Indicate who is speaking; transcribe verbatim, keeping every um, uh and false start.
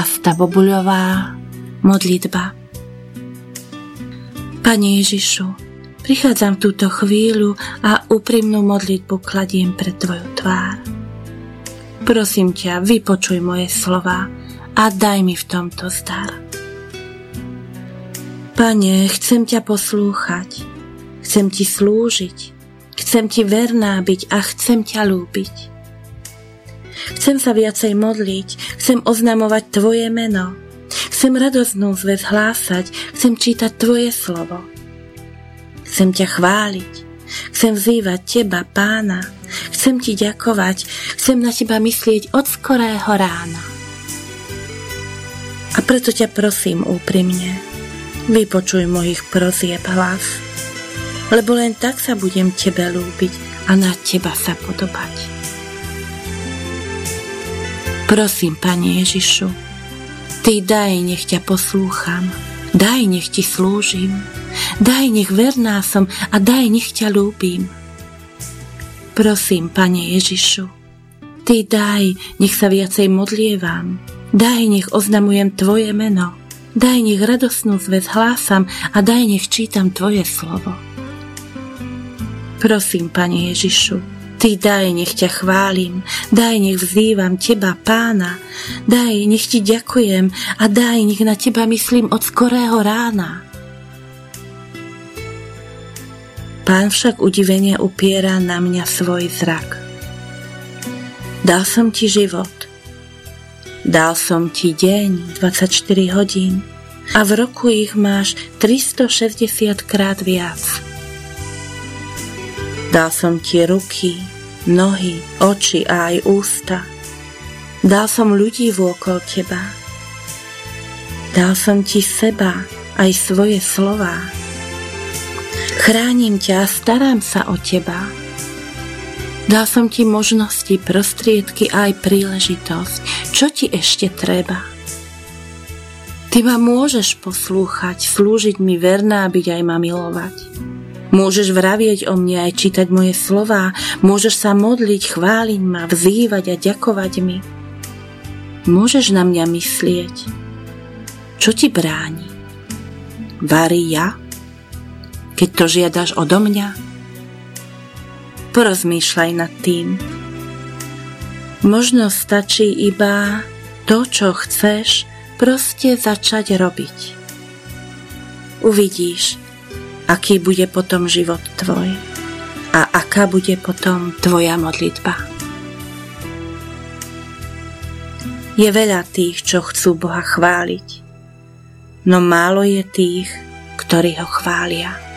Speaker 1: Asta Bobuľová, modlitba. Pane Ježišu, prichádzam v túto chvíľu a úprimnú modlitbu kladiem pred Tvoju tvár. Prosím ťa, vypočuj moje slova a daj mi v tomto zdar. Pane, chcem ťa poslúchať, chcem ti slúžiť, chcem ti verná byť a chcem ťa ľúbiť. Chcem sa viacej modliť, chcem oznamovať Tvoje meno, chcem radosnú zvesť hlásať, chcem čítať Tvoje slovo. Chcem ťa chváliť, chcem vzývať Teba, Pána, chcem ti ďakovať, chcem na Teba myslieť od skorého rána. A preto ťa prosím úprimne, vypočuj mojich prosieb hlas, lebo len tak sa budem Tebe ľúbiť a na Teba sa podobať. Prosím, Pane Ježišu, Ty daj, nech ťa poslúcham, daj, nech ti slúžim, daj, nech verná som a daj, nech ťa ľúbim. Prosím, Pane Ježišu, Ty daj, nech sa viacej modlievam, daj, nech oznamujem Tvoje meno, daj, nech radosnú zvesť hlásam a daj, nech čítam Tvoje slovo. Prosím, Pane Ježišu, Ty daj, nech ťa chválim, daj, nech vzývam Teba, Pána, daj, nech ti ďakujem a daj, nech na Teba myslím od skorého rána. Pán však udivene upiera na mňa svoj zrak. Dal som ti život, dal som ti deň, dvadsaťštyri hodín a v roku ich máš tristošesťdesiat krát viac. Dal som ti ruky, nohy, oči a aj ústa. Dal som ľudí vôkol Teba. Dal som ti seba, aj svoje slová. Chránim ťa a starám sa o Teba. Dal som ti možnosti, prostriedky a aj príležitosť. Čo ti ešte treba? Ty ma môžeš poslúchať, slúžiť mi verná byť aj ma milovať. Môžeš vravieť o mne aj čítať moje slová, môžeš sa modliť, chváliť ma, vzývať a ďakovať mi. Môžeš na mňa myslieť. Čo ti bráni? Vari ja? Keď to žiadaš odo mňa? Porozmýšľaj nad tým. Možno stačí iba to, čo chceš, proste začať robiť. Uvidíš, aký bude potom život tvoj a aká bude potom tvoja modlitba. Je veľa tých, čo chcú Boha chváliť, no málo je tých, ktorí ho chvália.